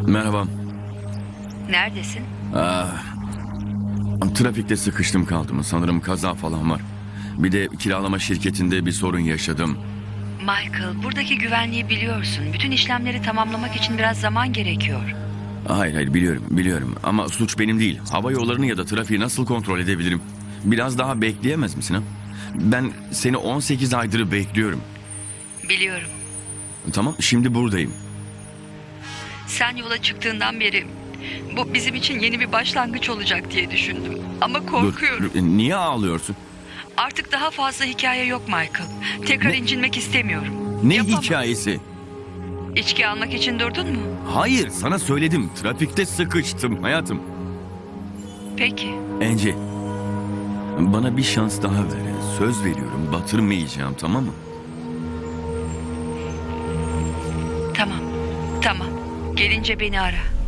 Merhaba. Neredesin? Trafikte sıkıştım kaldım. Sanırım kaza falan var. Bir de kiralama şirketinde bir sorun yaşadım. Michael, buradaki güvenliği biliyorsun. Bütün işlemleri tamamlamak için biraz zaman gerekiyor. Hayır biliyorum. Ama suç benim değil. Hava yollarını ya da trafiği nasıl kontrol edebilirim? Biraz daha bekleyemez misin ha? Ben seni 18 aydır bekliyorum. Biliyorum. Tamam, şimdi buradayım. Sen yola çıktığından beri bu bizim için yeni bir başlangıç olacak diye düşündüm. Ama korkuyorum. Dur, niye ağlıyorsun? Artık daha fazla hikaye yok Michael. Tekrar Ne? incinmek istemiyorum. Ne Yapamam. hikayesi? İçki almak için durdun mu? Hayır, sana söyledim. Trafikte sıkıştım hayatım. Peki. Angie, bana bir şans daha ver. Söz veriyorum, batırmayacağım, tamam mı? Tamam. Tamam. Gelince beni ara.